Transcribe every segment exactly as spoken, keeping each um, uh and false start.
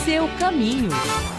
seu caminho.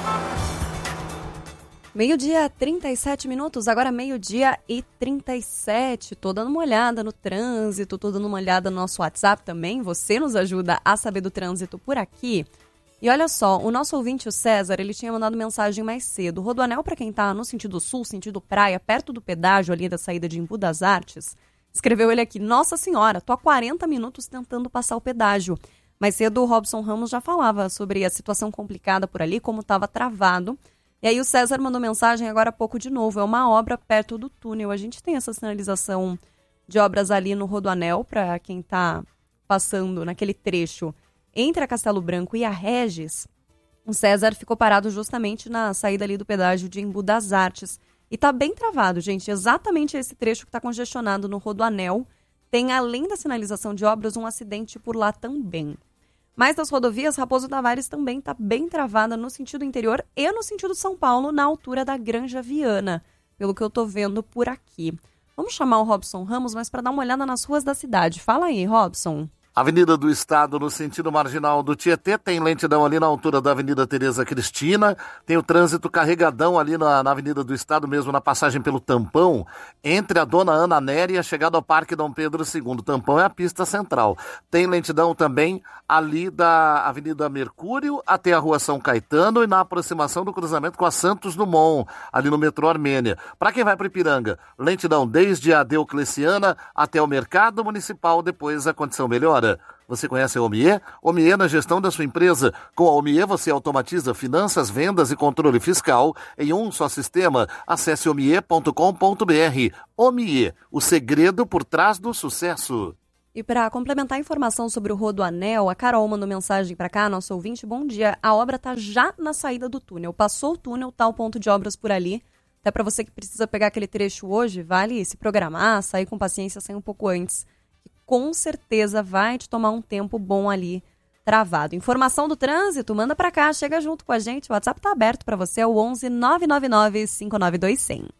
Meio-dia, trinta e sete minutos, agora meio-dia e trinta e sete. Tô dando uma olhada no trânsito, tô dando uma olhada no nosso WhatsApp também. Você nos ajuda a saber do trânsito por aqui. E olha só, o nosso ouvinte, o César, ele tinha mandado mensagem mais cedo. Rodoanel, para quem tá no sentido sul, sentido praia, perto do pedágio ali da saída de Embu das Artes, escreveu ele aqui: Nossa Senhora, tô há quarenta minutos tentando passar o pedágio. Mais cedo o Robson Ramos já falava sobre a situação complicada por ali, como estava travado. E aí o César mandou mensagem agora há pouco de novo. É uma obra perto do túnel. A gente tem essa sinalização de obras ali no Rodoanel, para quem está passando naquele trecho entre a Castelo Branco e a Regis. O César ficou parado justamente na saída ali do pedágio de Embu das Artes. E está bem travado, gente. Exatamente esse trecho que está congestionado no Rodoanel. Tem, além da sinalização de obras, um acidente por lá também. Mas das rodovias, Raposo Tavares também está bem travada no sentido interior e no sentido São Paulo, na altura da Granja Viana, pelo que eu estou vendo por aqui. Vamos chamar o Robson Ramos, mas para dar uma olhada nas ruas da cidade. Fala aí, Robson. Avenida do Estado, no sentido marginal do Tietê, tem lentidão ali na altura da Avenida Tereza Cristina, tem o trânsito carregadão ali na, na Avenida do Estado, mesmo na passagem pelo Tampão, entre a Dona Ana Nery e a chegada ao Parque Dom Pedro segundo. Tampão é a pista central. Tem lentidão também ali da Avenida Mercúrio até a Rua São Caetano e na aproximação do cruzamento com a Santos Dumont, ali no metrô Armênia. Para quem vai para Ipiranga, lentidão desde a Diocleciana até o Mercado Municipal, depois a condição melhora. Você conhece a Omie? Omie na gestão da sua empresa. Com a Omie você automatiza finanças, vendas e controle fiscal em um só sistema. Acesse omie ponto com ponto br. Omie, o segredo por trás do sucesso. E para complementar a informação sobre o Rodoanel, a Carol mandou mensagem para cá, nosso ouvinte. Bom dia, a obra está já na saída do túnel. Passou o túnel, tá o ponto de obras por ali. Até para você que precisa pegar aquele trecho hoje, vale se programar, sair com paciência, sair um pouco antes. Com certeza vai te tomar um tempo bom ali travado. Informação do trânsito, manda pra cá, chega junto com a gente. O WhatsApp tá aberto para você, é o onze nove nove nove cinco nove dois zero zero.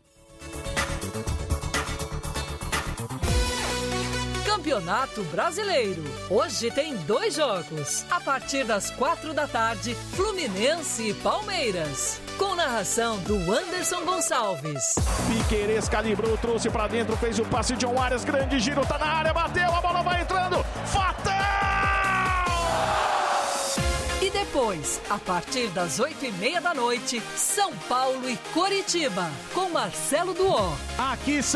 Campeonato Brasileiro. Hoje tem dois jogos. A partir das quatro da tarde, Fluminense e Palmeiras. Com narração do Anderson Gonçalves. Piquerez calibrou, trouxe pra dentro, fez o passe de John Arias, grande giro, tá na área, bateu, a bola vai entrando, fatal! E depois, a partir das oito e meia da noite, São Paulo e Coritiba, com Marcelo Duó. Aqui